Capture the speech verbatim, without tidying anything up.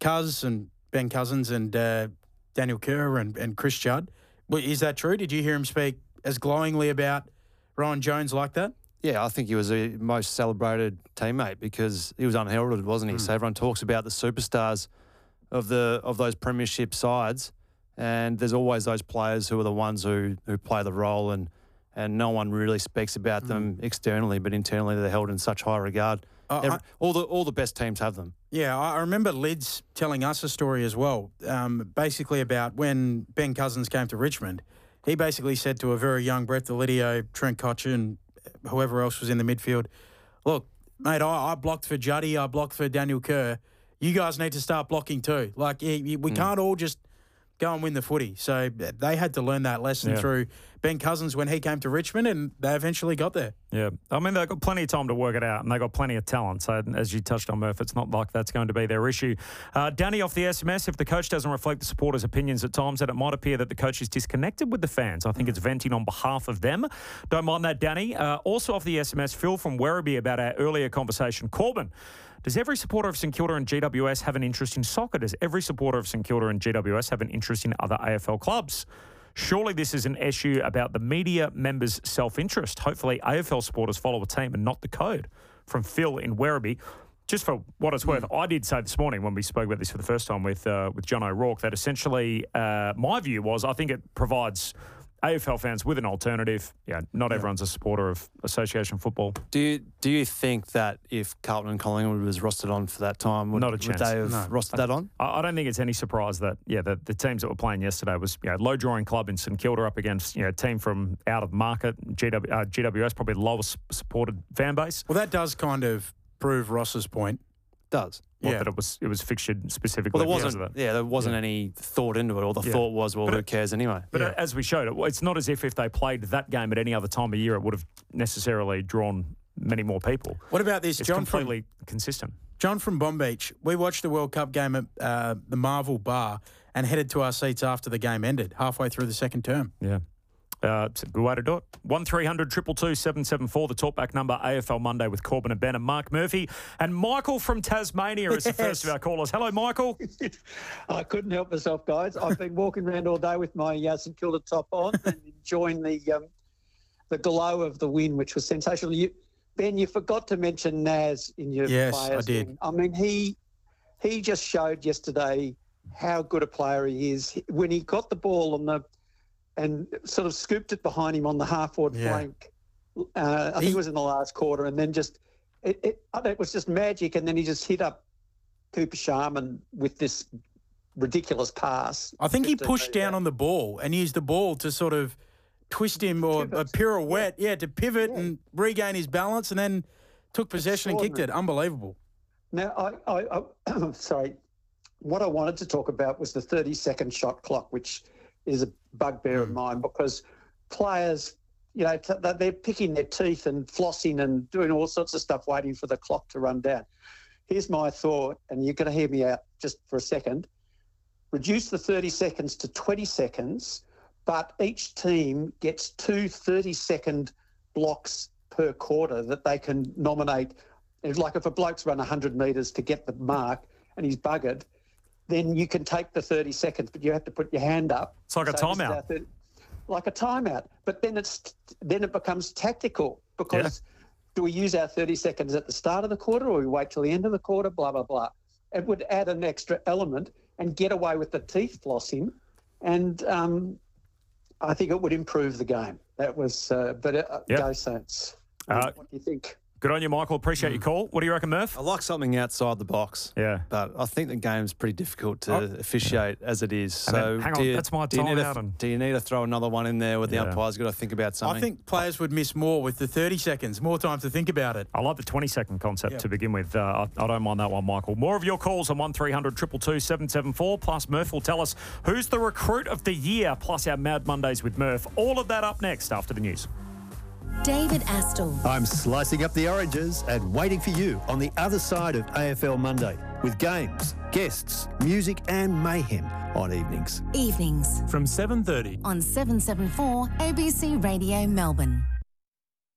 Cuz and Ben Cousins and uh, Daniel Kerr and, and Chris Judd. Well, is that true? Did you hear him speak as glowingly about Ryan Jones like that? Yeah, I think he was the most celebrated teammate because he was unheralded, wasn't he? Mm. So everyone talks about the superstars of the of those premiership sides, and there's always those players who are the ones who, who play the role, and, and no one really speaks about mm. them externally, but internally they're held in such high regard. Uh, Every, I, all the all the best teams have them. Yeah, I remember Lids telling us a story as well, um, basically about when Ben Cousins came to Richmond. He basically said to a very young Brett Delidio, Trent Cotchin, and whoever else was in the midfield, look, mate, I, I blocked for Juddy, I blocked for Daniel Kerr. You guys need to start blocking too. Like, we mm. can't all just go and win the footy. So they had to learn that lesson yeah. through Ben Cousins when he came to Richmond, and they eventually got there. Yeah. I mean, they've got plenty of time to work it out, and they've got plenty of talent. So, as you touched on, Murph, it's not like that's going to be their issue. Uh, Danny off the S M S, if the coach doesn't reflect the supporters' opinions at times, then it might appear that the coach is disconnected with the fans. I think it's venting on behalf of them. Don't mind that, Danny. Uh, also off the S M S, Phil from Werribee about our earlier conversation. Corbin, does every supporter of St Kilda and G W S have an interest in soccer? Does every supporter of St Kilda and G W S have an interest in other A F L clubs? Surely this is an issue about the media members' self-interest. Hopefully A F L supporters follow a team and not the code. From Phil in Werribee. Just for what it's worth, mm. I did say this morning when we spoke about this for the first time with uh, with John O'Rourke that essentially uh, my view was I think it provides A F L fans with an alternative. Yeah, not yeah. everyone's a supporter of association football. Do you do you think that if Carlton and Collingwood was rostered on for that time, would, not a chance. would they have no. rostered that on? I, I don't think it's any surprise that yeah, the, the teams that were playing yesterday was you know, low drawing club in St Kilda up against you know, a team from out of market. G W, uh, G W S probably the lowest supported fan base. Well, that does kind of prove Ross's point. Does. What, yeah. that it was it was fixtured specifically. Well, there wasn't. Yeah, there wasn't yeah. any thought into it. All the yeah. thought was, well, but who it, cares anyway? But yeah. as we showed, it, it's not as if if they played that game at any other time of year, it would have necessarily drawn many more people. What about this, it's John? Completely from, consistent. John from Bomb Beach. We watched the World Cup game at uh, the Marvel Bar and headed to our seats after the game ended, halfway through the second term. Yeah. Uh, it's a good way to do it. one three hundred two two two seven seven four, the talkback number, A F L Monday with Corbin and Ben and Mark Murphy. And Michael from Tasmania is yes. the first of our callers. Hello, Michael. I couldn't help myself, guys. I've been walking around all day with my uh, St Kilda top on and enjoying the um, the glow of the win, which was sensational. You, Ben, you forgot to mention Naz in your yes, players. I did. Thing. I mean, he he just showed yesterday how good a player he is. When he got the ball on the and sort of scooped it behind him on the half-forward yeah. flank. Uh, I think it was in the last quarter, and then just it, it, it was just magic. And then he just hit up Cooper Sharman with this ridiculous pass. I think he pushed down on the ball and used the ball to sort of twist him or pivot. a pirouette, yeah, yeah to pivot yeah. and regain his balance, and then took possession and kicked it. Unbelievable. Now, I, I, I sorry, what I wanted to talk about was the thirty-second shot clock, which is a bugbear mm. of mine because players, you know, t- they're picking their teeth and flossing and doing all sorts of stuff waiting for the clock to run down. Here's my thought, and you're going to hear me out just for a second. Reduce the thirty seconds to twenty seconds, but each team gets two thirty-second blocks per quarter that they can nominate. It's like if a bloke's run one hundred metres to get the mark and he's buggered, then you can take the thirty seconds, but you have to put your hand up. It's like so a timeout. thirty, like a timeout. But then it's then it becomes tactical because yeah. do we use our thirty seconds at the start of the quarter or we wait till the end of the quarter, blah, blah, blah. It would add an extra element and get away with the teeth flossing. And um, I think it would improve the game. That was, uh, but uh, yep. go Saints. Uh, what do you think? Good on you, Michael. Appreciate mm. your call. What do you reckon, Murph? I like something outside the box. Yeah. But I think the game's pretty difficult to oh. officiate yeah. as it is. And so then, hang on, you, that's my time out. And... Do you need to throw another one in there with yeah. the umpires got to think about something? I think players would miss more with the thirty seconds, more time to think about it. I like the twenty-second concept yeah. to begin with. Uh, I, I don't mind that one, Michael. More of your calls on one three hundred two two two seven seven four. Plus, Murph will tell us who's the recruit of the year, plus our Mad Mondays with Murph. All of that up next after the news. David Astle. I'm slicing up the oranges and waiting for you on the other side of A F L Monday with games, guests, music and mayhem on evenings. Evenings. From seven thirty. On seven seventy-four A B C Radio Melbourne.